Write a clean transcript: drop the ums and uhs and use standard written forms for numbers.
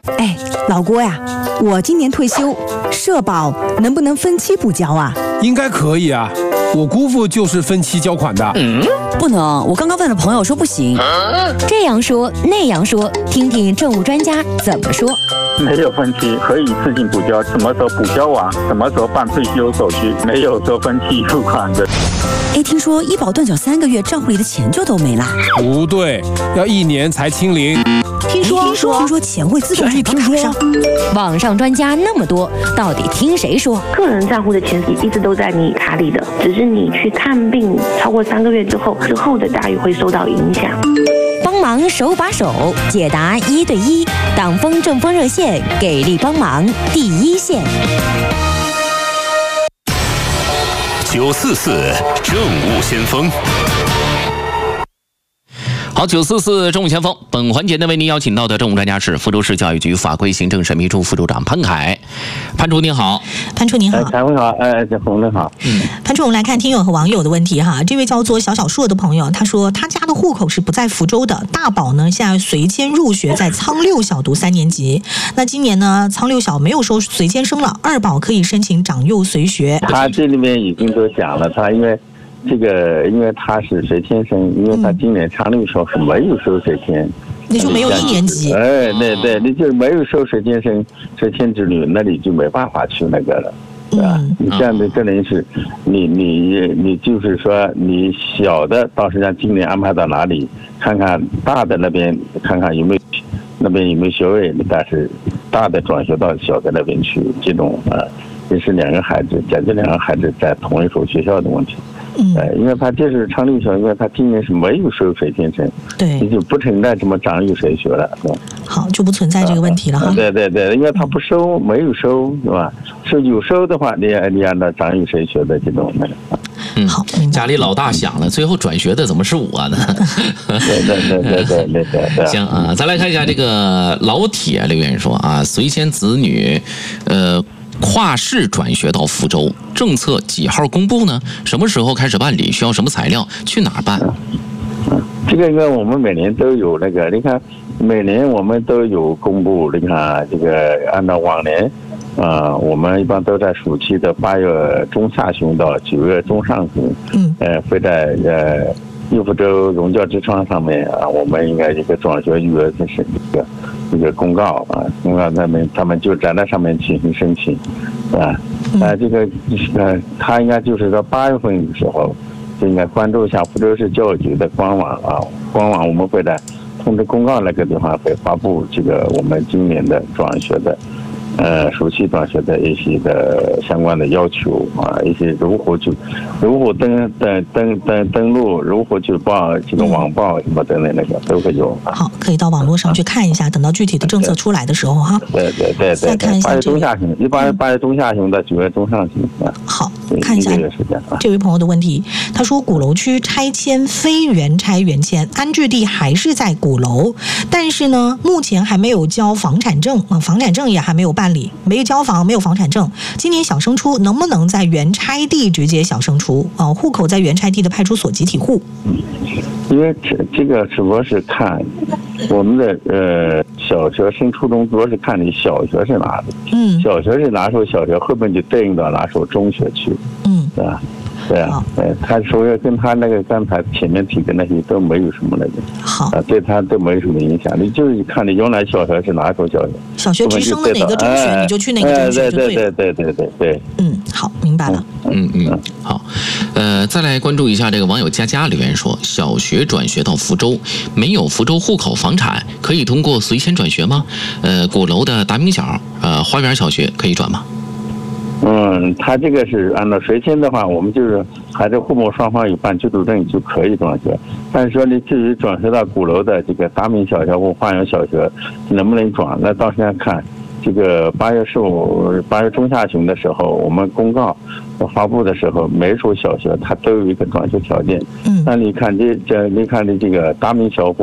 哎，老郭呀，我今年退休，社保能不能分期补交啊？ 应该可以啊，我姑父就是分期交款的。 不能，我刚刚问了朋友说不行。 这样说那样说，听听政务专家怎么说。 没有分期，可以一次性补交，什么时候补交完，什么时候办退休手续，没有说分期付款的。 哎，听说医保断缴3个月，账户里的钱就都没啦？ 不对，要1年才清零。 听说钱会自动转到卡上。 网上专家那么多，到底听谁说？ 个人账户的钱一直都在你卡里的，只是你去看病超过3个月之后的待遇会受到影响。 帮忙手把手解答1对1，党风政风热线给力帮忙第一线。 944政务先锋。 好，944政务前锋，本环节呢为您邀请到的政务专家是福州市教育局法规行政审批处副处长潘凯。潘处您好。 潘处您好。 陈辉好，小红您好。 潘处，我们来看听友和网友的问题哈。这位叫做小硕的朋友，他说他家的户口是不在福州的，大宝呢现在随迁入学在苍六小读3年级。那今年呢苍六小没有收随迁生了，二宝可以申请长幼随学。 他这里面已经都讲了，他因为他是随迁生，因为他今年苍六小是没有收随迁。 那就没有1年级。 对，你就没有收随迁生、随迁子女，那你就没办法去那个了，对吧？你这样的可能是，你就是说，你小的到时间今年安排到哪里，看看大的那边，看看那边有没有学位，但是大的转学到小的那边去，这种这是2个孩子，解决2个孩子在同一所学校的问题。因为他这是昌六小，因为他今年是没有收随迁生， 对， 你就不存在什么长幼随学了，是吧？ 好，就不存在这个问题了哈。 对，因为他不收，没有收，是吧？有收的话，你按照长幼随学的这种的。 好， 家里老大想了，最后转学的怎么是我呢？ 对。 行啊，再来看一下这个老铁留言说啊，随迁子女，跨市转学到福州，政策几号公布呢？什么时候开始办理？需要什么材料？去哪儿办？ 这个因为我们每年都有那个，你看每年我们都有公布，你看这个按照往年，我们一般都在暑期的8月中下旬到9月中上旬，会在玉福州荣教之窗上面我们应该一个转学预约的是一个公告公告他们就在那上面进行申请，这个他应该就是说8月份的时候就应该关注一下福州市教育局的官网官网我们会在通知公告那个地方会发布这个我们今年的转学的暑期转学的一些的相关的要求一些如何登录，如何去报这个网报什么等等那个都会有。 好，可以到网络上去看一下，等到具体的政策出来的时候哈。 对。 再看一下 8月中下旬，一般8月中下旬到9月中上旬好，看一下这位朋友的问题，他说鼓楼区拆迁非原拆原迁，安置地还是在鼓楼，但是呢，目前还没有交房产证房产证也还没有办理，没有交房，没有房产证。今年小升初能不能在原拆地直接小升初户口在原拆地的派出所集体户？ 因为这个只不过是看我们的小学升初中，主要是看你小学是哪里，小学是哪所小学，后面就对应到哪所中学去，对吧？他所以跟他那个刚才前面提的那些都没有什么那个， 好， 对他都没什么影响。你就是看你原来小学是哪所小学， 小学直升的哪个中学，你就去哪个中学就对了。 对。 好，明白了。 好，再来关注一下这个网友佳留言说，小学转学到福州，没有福州户口房产，可以通过随迁转学吗？鼓楼的达明小花园小学可以转吗？ 他这个是按照随迁的话，我们就是孩子父母双方有办居住证就可以转学。但是说你至于转学到鼓楼的这个达明小学或花园小学能不能转，那到时间看这个8月中下旬的时候，我们公告发布的时候，每所小学它都有一个转学条件。那你看你看这个达明小学